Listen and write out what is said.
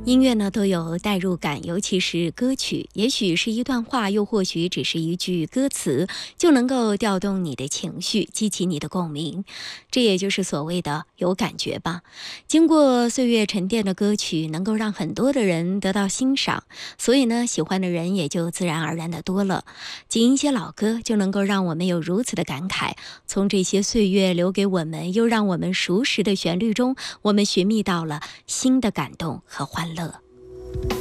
音乐呢都有代入感，尤其是歌曲，也许是一段话，又或许只是一句歌词，就能够调动你的情绪，激起你的共鸣。这也就是所谓的有感觉吧。经过岁月沉淀的歌曲，能够让很多的人得到欣赏，所以呢，喜欢的人也就自然而然的多了。仅一些老歌就能够让我们有如此的感慨，从这些岁月留给我们又让我们熟识的旋律中，我们寻觅到了新的感动和欢乐。